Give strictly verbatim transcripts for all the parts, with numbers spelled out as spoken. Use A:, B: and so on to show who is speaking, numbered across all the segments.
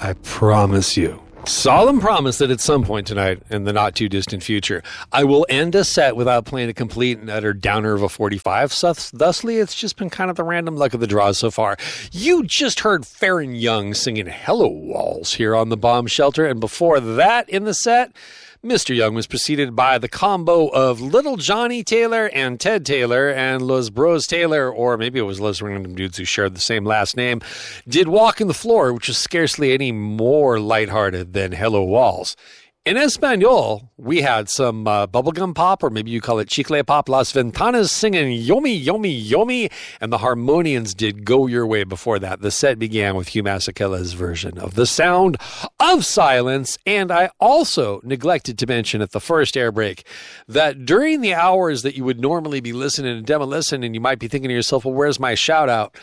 A: I promise you. Solemn promise that at some point tonight, in the not-too-distant future, I will end a set without playing a complete and utter downer of a forty-five. So, thusly, it's just been kind of the random luck of the draw so far. You just heard Farron Young singing Hello Walls here on the Bomb Shelter, and before that in the set, Mister Young was preceded by the combo of Little Johnny Taylor and Ted Taylor, and Los Bros Taylor, or maybe it was those random dudes who shared the same last name, did Walk in the Floor, which is scarcely any more lighthearted than Hello Walls. In Espanol, we had some uh, bubblegum pop, or maybe you call it chicle pop, Las Ventanas singing Yomi, Yomi, Yomi, and the Harmonians did Go Your Way before that. The set began with Hugh Masekela's version of The Sound of Silence, and I also neglected to mention at the first air break that during the hours that you would normally be listening to Demo Listen, and you might be thinking to yourself, well, where's my shout-out?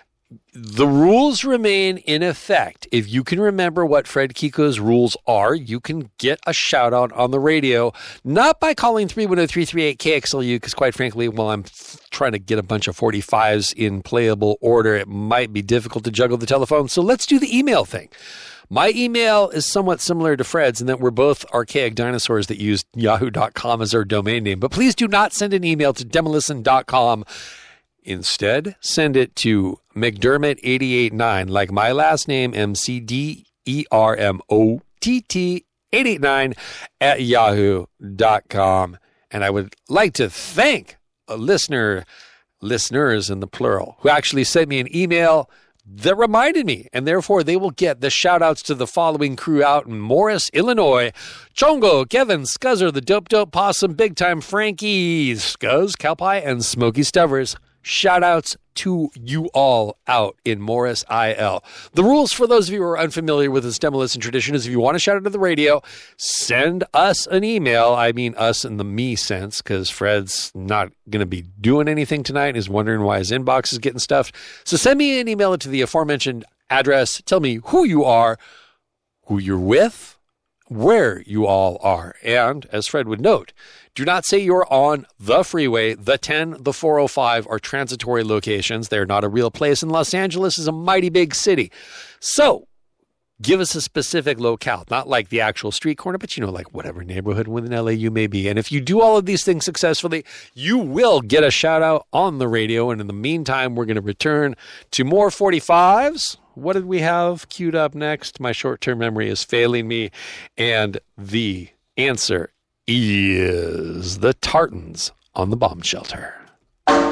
A: The rules remain in effect. If you can remember what Fred Kiko's rules are, you can get a shout out on the radio, not by calling three one zero, three three eight, K X L U, because quite frankly, while I'm trying to get a bunch of forty-fives in playable order, it might be difficult to juggle the telephone. So let's do the email thing. My email is somewhat similar to Fred's in that we're both archaic dinosaurs that used yahoo dot com as our domain name. But please do not send an email to demolisten dot com. Instead, send it to McDermott eight eight nine, like my last name, M C D E R M O T T eight eight nine at yahoo dot com. And I would like to thank a listener, listeners in the plural, who actually sent me an email that reminded me, and therefore they will get the shout-outs to the following crew out in Morris, Illinois. Chongo, Kevin, Scuzzer, the Dope Dope Possum, Big Time Frankie, Scuzz, Cowpie, and Smokey Stubbers. Shout-outs to you all out in Morris, I L. The rules for those of you who are unfamiliar with this Demo Listen tradition is if you want to shout out to the radio, send us an email. I mean us in the me sense, because Fred's not going to be doing anything tonight and is wondering why his inbox is getting stuffed. So send me an email to the aforementioned address. Tell me who you are, who you're with, where you all are. And, as Fred would note, do not say you're on the freeway. The ten, the four oh five are transitory locations. They're not a real place, and Los Angeles is a mighty big city. So give us a specific locale, not like the actual street corner, but, you know, like whatever neighborhood within L A you may be. And if you do all of these things successfully, you will get a shout out on the radio. And in the meantime, we're going to return to more forty-fives. What did we have queued up next? My short-term memory is failing me. And the answer is the Tartans on the Bomb Shelter.